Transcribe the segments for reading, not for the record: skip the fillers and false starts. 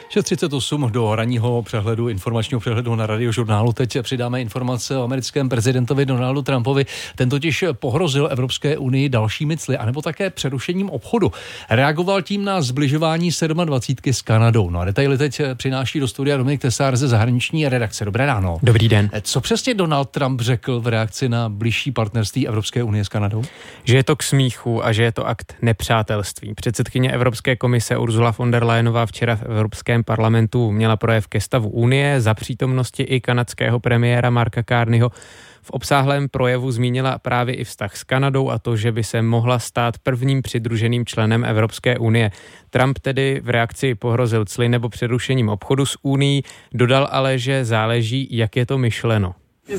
6:38 do ranního přehledu, informačního přehledu na Radiožurnálu. Teď přidáme informace o americkém prezidentovi Donaldu Trumpovi. Ten totiž pohrozil Evropské unii dalšími cly, anebo také přerušením obchodu. Reagoval tím na zbližování 27 s Kanadou. No a detaily teď přináší do studia Dominik Tesár ze zahraniční redakce. Dobré ráno. Dobrý den. Co přesně Donald Trump řekl v reakci na bližší partnerství Evropské unie s Kanadou? Že je to k smíchu a že je to akt nepřátelství. Předsedkyně Evropské komise Ursula von der Leyenová včera v Evropském parlamentu měla projev ke stavu Unie za přítomnosti i kanadského premiéra Marka Carneyho. V obsáhlém projevu zmínila právě i vztah s Kanadou a to, že by se mohla stát prvním přidruženým členem Evropské unie. Trump tedy v reakci pohrozil cly nebo přerušením obchodu s Unií, dodal ale, že záleží, jak je to myšleno.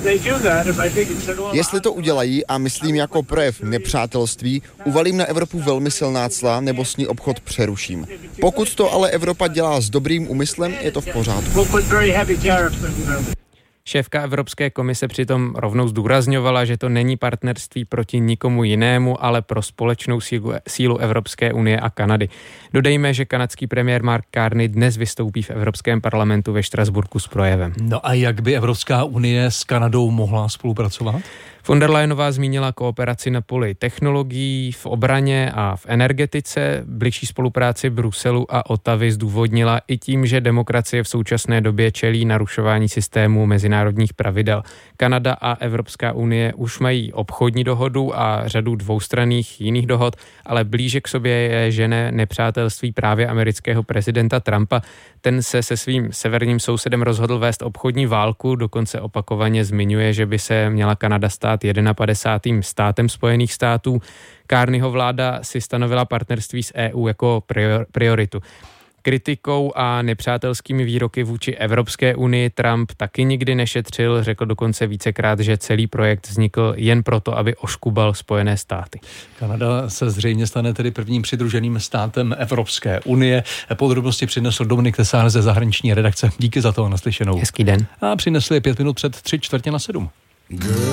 Jestli to udělají a myslím jako projev nepřátelství, uvalím na Evropu velmi silná cla nebo s ní obchod přeruším. Pokud to ale Evropa dělá s dobrým úmyslem, je to v pořádku. Šéfka Evropské komise přitom rovnou zdůrazňovala, že to není partnerství proti nikomu jinému, ale pro společnou sílu Evropské unie a Kanady. Dodejme, že kanadský premiér Mark Carney dnes vystoupí v Evropském parlamentu ve Štrasburku s projevem. No a jak by Evropská unie s Kanadou mohla spolupracovat? Von der Leyenová zmínila kooperaci na poli technologií, v obraně a v energetice. Bližší spolupráci Bruselu a Ottavy zdůvodnila i tím, že demokracie v současné době čelí narušování systému mezinárodních pravidel. Kanada a Evropská unie už mají obchodní dohodu a řadu dvoustranných jiných dohod, ale blíže k sobě je žené nepřátelství právě amerického prezidenta Trumpa. Ten se svým severním sousedem rozhodl vést obchodní válku, dokonce opakovaně zmiňuje, že by se měla Kanada stát 51. státem Spojených států. Carneyho vláda si stanovila partnerství s EU jako prioritu. Kritikou a nepřátelskými výroky vůči Evropské unii Trump taky nikdy nešetřil, řekl dokonce vícekrát, že celý projekt vznikl jen proto, aby oškubal Spojené státy. Kanada se zřejmě stane tedy prvním přidruženým státem Evropské unie. Podrobnosti přinesl Dominik Tesár ze zahraniční redakce. Díky za to, naslyšenou. Hezký den. A přinesli 5 minut před 6:45.